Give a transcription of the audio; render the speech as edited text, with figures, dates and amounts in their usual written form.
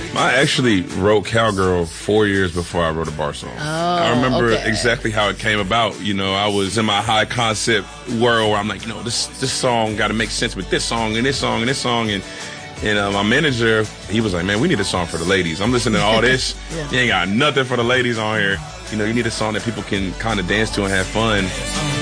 I actually wrote Cowgirl 4 years before I wrote a bar song. I remember exactly how it came about. You know, I was in my high concept world where I'm like, you know, this song got to make sense with this song and this song and this song. And my manager, he was like, man, we need a song for the ladies. I'm listening to all this. You ain't got nothing for the ladies on here. You know, you need a song that people can kind of dance to and have fun.